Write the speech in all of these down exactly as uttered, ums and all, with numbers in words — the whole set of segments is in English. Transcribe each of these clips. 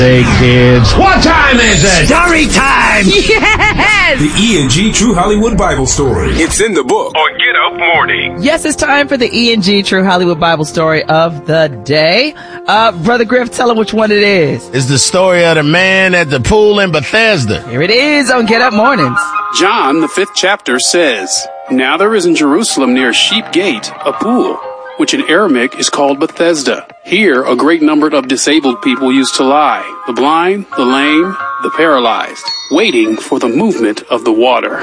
Hey kids, what time is it? Story time! Yes! The E and G True Hollywood Bible Story. It's in the book on Get Up Morning. Yes, it's time for the E and G True Hollywood Bible Story of the day. Uh, Brother Griff, tell them which one it is. It's the story of the man at the pool in Bethesda. Here it is on Get Up Mornings. John, the fifth chapter says, "Now there is in Jerusalem near Sheep Gate a pool, which in Aramaic is called Bethesda. Here a great number of disabled people used to lie, the blind, the lame, the paralyzed, waiting for the movement of the water."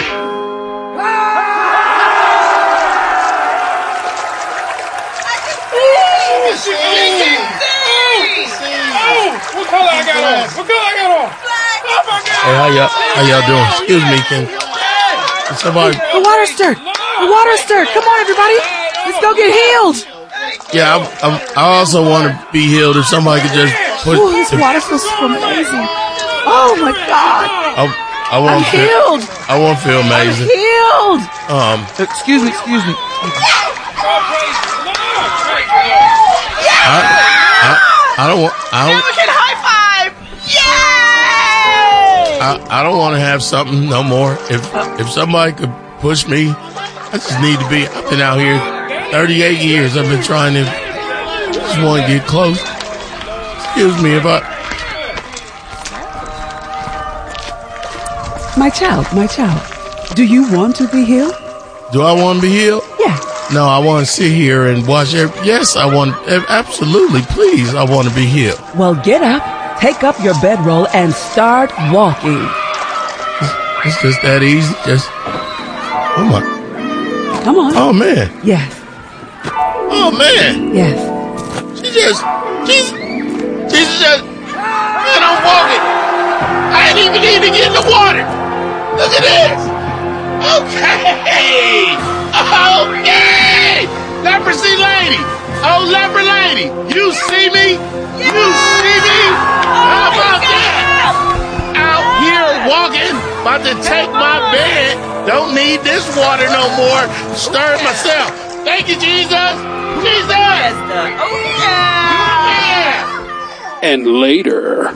What color I got on? What color I got on? Oh my God! Hey, how y'all, how y'all doing? Excuse me, can, can somebody... The water stirred. The water stirred. Come on, everybody. Let's go get healed. Yeah, I, I, I also want to be healed. If somebody could just put... Ooh, this if, water feels amazing. Oh, my God. I, I want I'm healed. Feel, I want to feel amazing. I'm healed. Um, excuse me, excuse me. I, I, I don't want... I don't, high five. Yay! I, I don't want to have something no more. If if somebody could push me, I just need to be... I've been out here thirty-eight years. I've been trying to... just want to get close. Excuse me if I... My child, my child, do you want to be healed? Do I want to be healed? Yeah. No, I want to sit here and watch every... Yes, I want... Absolutely, please, I want to be healed. Well, get up, take up your bedroll, and start walking. It's, it's just that easy. Just... Oh, my... Come on. Oh, man. Yes. Oh, man. Yes. She just... She's... She's just... Man, I'm walking. I didn't even need to get in the water. Look at this. Okay. Okay. Leprosy lady. Oh, leper lady. You see me? You see me? How about that? Out here walking, about to take my bed. Don't need this water no more. Stir myself. Thank you, Jesus. Jesus. Oh, yeah. And later...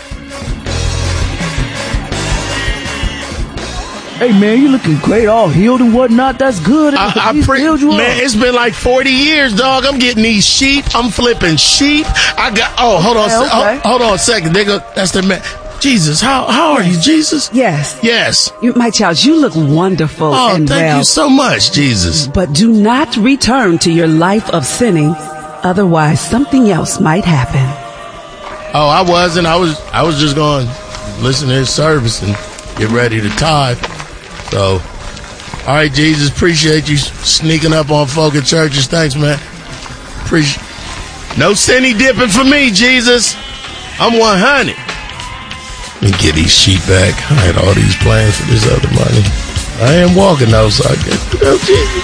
Hey man, you looking great, all healed and whatnot. That's good. I, I pre- man, it's been like forty years, dog. I'm getting these sheep. I'm flipping sheep. I got. Oh, hold on, Okay, se- okay. oh, hold on a second. They go. That's the man. Jesus, how how are you, Jesus? Yes. Yes. You, my child, you look wonderful Oh, and thank well. you so much, Jesus. But do not return to your life of sinning. Otherwise, something else might happen. Oh, I wasn't. I was. I was just going to listen to his service and get ready to tithe. So, all right, Jesus, appreciate you sneaking up on folk at churches. Thanks, man. Appreciate. No sinny dipping for me, Jesus. I'm one hundred. Let me get these sheep back. I had all these plans for this other money. I am walking though, so I get, you know, Jesus.